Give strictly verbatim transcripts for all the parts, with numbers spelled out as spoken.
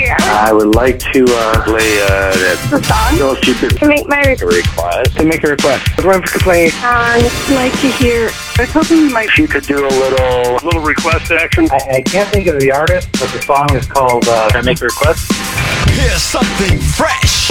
here. I would like to uh, play uh, that The song? No, if you could To make my request. To make a request. I want to play. song. Like to hear. I was hoping you might. If you could do a little little request action. I, I can't think of the artist, but the song is called uh, Can I Make a Request? Here's something fresh.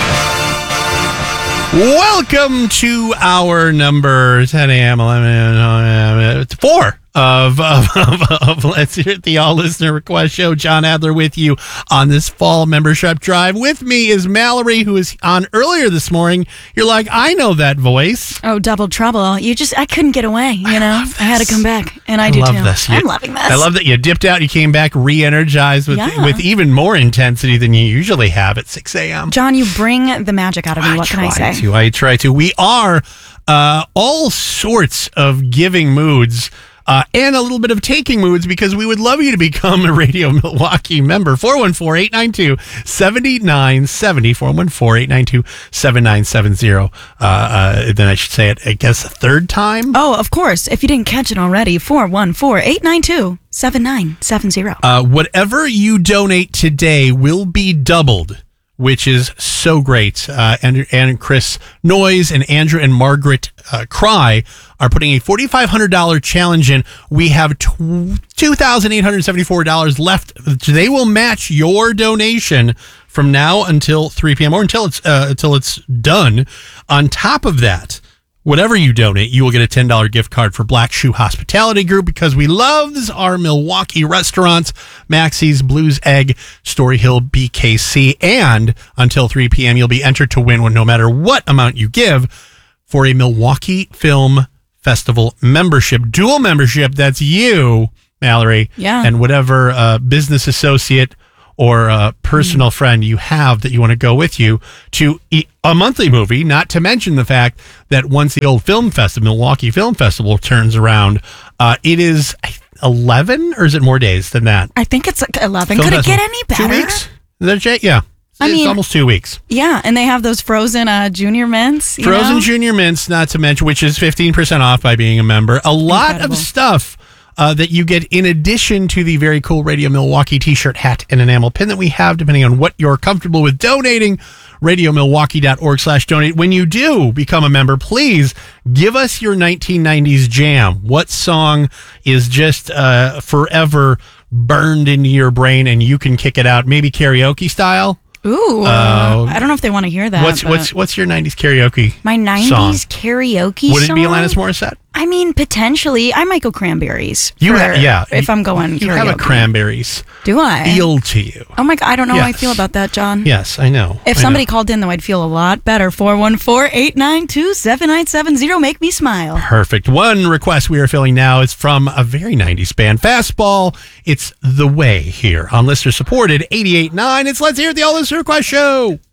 Welcome to our number ten a.m., eleven a.m., four of, of, of, of Let's Hear It, the all-listener request show. John Adler with you on this fall membership drive. With me is Mallory, who is on earlier this morning. You're like, I know that voice. Oh, double trouble. You just, I couldn't get away, you know? I, I had to come back, and I, I do love too. this. I'm You- loving this. I love that you dipped out, you came back re-energized with, Yeah. with even more intensity than you usually have at six a.m. John, you bring the magic out of me. What can I try say? To, I try to. We are uh, all sorts of giving moods uh, and a little bit of taking moods because we would love you to become a Radio Milwaukee member. four one four, eight nine two, seven nine seven zero. four one four, eight nine two, seven nine seven zero. Uh, uh, then I should say it, I guess, a third time. Oh, of course. If you didn't catch it already, four one four, eight nine two, seven nine seven zero. Uh, whatever you donate today will be doubled, which is so great. Uh, and, and Chris Noyes and Andrew and Margaret uh, Cry are putting a four thousand five hundred dollars challenge in. We have two thousand eight hundred seventy-four dollars left. They will match your donation from now until three p.m. or until it's uh, until it's done. On top of that, whatever you donate, you will get a ten dollars gift card for Black Shoe Hospitality Group because we loves our Milwaukee restaurants, Maxie's, Blues Egg, Story Hill, B K C. And until three p.m., you'll be entered to win, no matter what amount you give, for a Milwaukee Film Festival membership, dual membership. That's you, Mallory, Yeah. and whatever uh, business associate or a personal friend you have that you want to go with you to eat a monthly movie, not to mention the fact that once the old film festival, Milwaukee Film Festival, turns around, uh, it is eleven, or is it more days than that? I think it's like eleven. Film Could it get festival. any better? Two weeks? Is that Jay? Yeah. I it's mean- almost two weeks. Yeah, and they have those frozen uh, junior mints. you Frozen know? Junior Mints, not to mention, which is fifteen percent off by being a member. A lot Incredible. of stuff uh, that you get in addition to the very cool Radio Milwaukee t-shirt, hat, and enamel pin that we have, depending on what you're comfortable with donating. radio milwaukee dot org slash donate. When you do become a member, please give us your nineteen nineties jam. What song is just uh, forever burned into your brain and you can kick it out, maybe karaoke style? Ooh, uh, I don't know if they want to hear that. What's but what's what's your nineties karaoke? my nineties song? karaoke Would it song? be Alanis Morissette? I mean, potentially. I might go Cranberries. You for- ha- yeah. If I'm going You karaoke. have a Cranberries Do I? feel to you. Oh my God, I don't know how I Yes. feel about that, John. Yes, I know. If I somebody know. called in, though, I'd feel a lot better. four one four, eight nine two, seven nine seven zero. Make me smile. Perfect. One request we are filling now is from a very nineties band, Fastball. It's The Way here on listener supported eighty-eight point nine. It's Let's Hear It, the All Listener Request Show.